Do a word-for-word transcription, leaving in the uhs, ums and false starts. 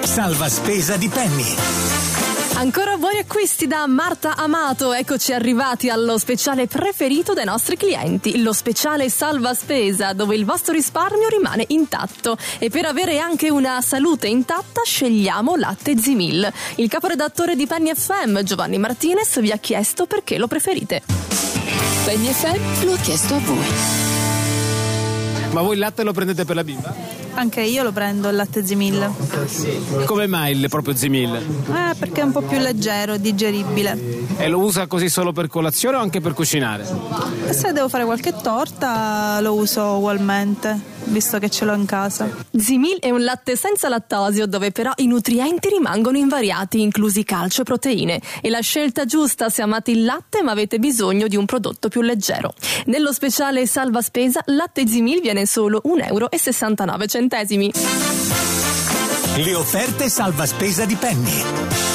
Salva spesa di Penny. Ancora buoni acquisti da Marta Amato, eccoci arrivati allo speciale preferito dai nostri clienti, lo speciale salva spesa, dove il vostro risparmio rimane intatto. E per avere anche una salute intatta scegliamo Latte Zimil. Il caporedattore di Penny F M, Giovanni Martinez, vi ha chiesto perché lo preferite. Penny F M lo ha chiesto a voi. Ma voi il latte lo prendete per la bimba? Anche io lo prendo il latte Zimil. Come mai il proprio Zimil? Eh, perché è un po' più leggero, digeribile. E lo usa così solo per colazione o anche per cucinare? E se devo fare qualche torta lo uso ugualmente, visto che ce l'ho in casa. Zimil è un latte senza lattosio, dove però i nutrienti rimangono invariati, inclusi calcio e proteine. È la scelta giusta se amate il latte ma avete bisogno di un prodotto più leggero. Nello speciale salva spesa, latte Zimil viene solo un euro e sessantanove centesimi. Le offerte salva spesa di Penny.